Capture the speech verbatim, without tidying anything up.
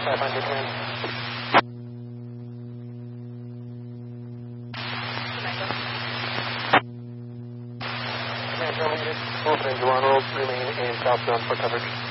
five hundred, command. Command terminated. Wolf and Duran will remain in southbound for coverage.